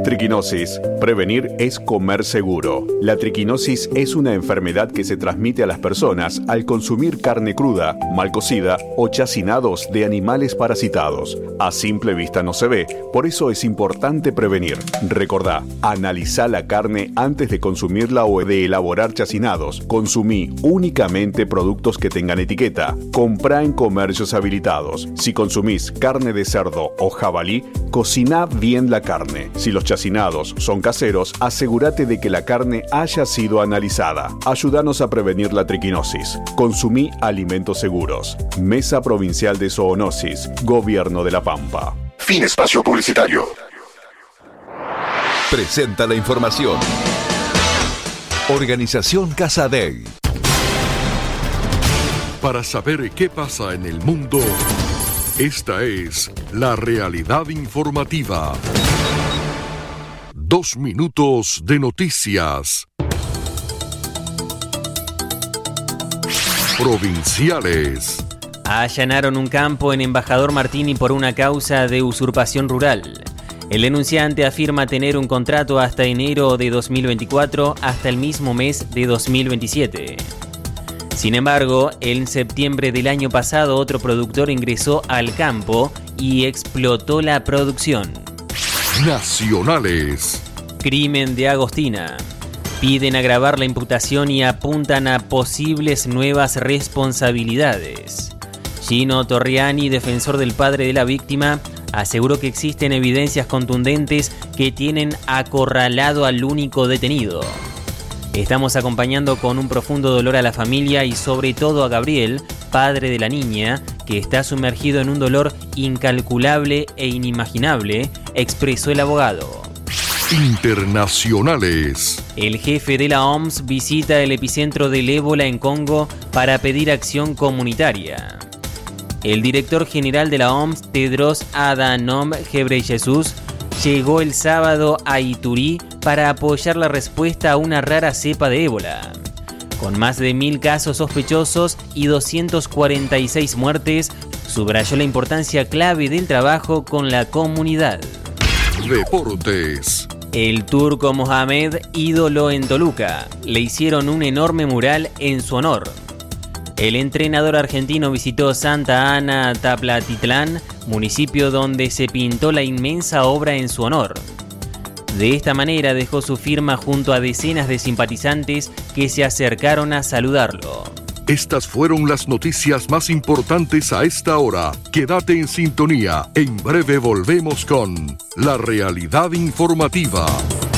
Triquinosis. Prevenir es comer seguro. La triquinosis es una enfermedad que se transmite a las personas al consumir carne cruda, mal cocida o chacinados de animales parasitados. A simple vista no se ve, por eso es importante prevenir. Recordá, analizá la carne antes de consumirla o de elaborar chacinados. Consumí únicamente productos que tengan etiqueta. Comprá en comercios habilitados. Si consumís carne de cerdo o jabalí, cociná bien la carne. Si los chacinados son caseros, asegúrate de que la carne haya sido analizada. Ayúdanos a prevenir la triquinosis. Consumí alimentos seguros. Mesa Provincial de Zoonosis, Gobierno de La Pampa. Fin espacio publicitario. Presenta la información. Organización Casa Dei. Para saber qué pasa en el mundo, esta es la realidad informativa. 2 minutos de noticias. Provinciales. Allanaron un campo en Embajador Martini por una causa de usurpación rural. El denunciante afirma tener un contrato hasta enero de 2024 hasta el mismo mes de 2027. Sin embargo, en septiembre del año pasado otro productor ingresó al campo y explotó la producción. Nacionales. Crimen de Agostina. Piden agravar la imputación y apuntan a posibles nuevas responsabilidades. Gino Torriani, defensor del padre de la víctima, aseguró que existen evidencias contundentes que tienen acorralado al único detenido. Estamos acompañando con un profundo dolor a la familia y sobre todo a Gabriel, padre de la niña, que está sumergido en un dolor incalculable e inimaginable, expresó el abogado. Internacionales. El jefe de la OMS visita el epicentro del ébola en Congo para pedir acción comunitaria. El director general de la OMS, Tedros Adhanom Ghebreyesus, llegó el sábado a Ituri para apoyar la respuesta a una rara cepa de ébola. Con más de 1.000 casos sospechosos y 246 muertes, subrayó la importancia clave del trabajo con la comunidad. Deportes. El turco Mohamed, ídolo en Toluca, le hicieron un enorme mural en su honor. El entrenador argentino visitó Santa Ana Taplatitlán, municipio donde se pintó la inmensa obra en su honor. De esta manera dejó su firma junto a decenas de simpatizantes que se acercaron a saludarlo. Estas fueron las noticias más importantes a esta hora. Quédate en sintonía. En breve volvemos con La Realidad Informativa.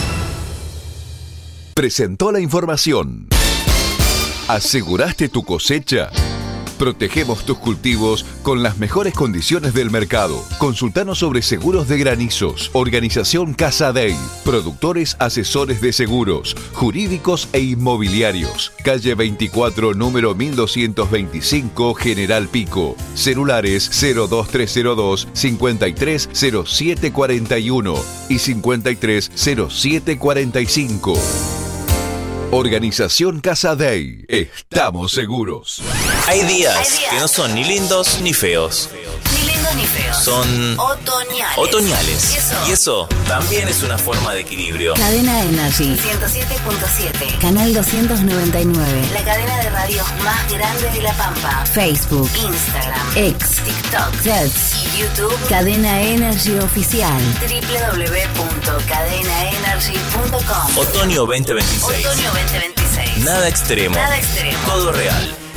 Presentó la información. ¿Aseguraste tu cosecha? Protegemos tus cultivos con las mejores condiciones del mercado. Consultanos sobre seguros de granizos. Organización Casa Dei. Productores asesores de seguros, jurídicos e inmobiliarios. Calle 24, número 1225, General Pico. Celulares 02302 530741 y 530745. Organización Casa Dei. Estamos seguros. Hay días que no son ni lindos ni feos. Ni lindos ni feos. Son otoñales. Y eso también es una forma de equilibrio. Cadena Energy 107.7, canal 299. La cadena de radios más grande de La Pampa. Facebook, Instagram, X, TikTok, Threads y YouTube. Cadena Energy Oficial. www.cadenaenergy.com. Otoño 2026. Otoño 2026. Nada extremo. Nada extremo. Todo real.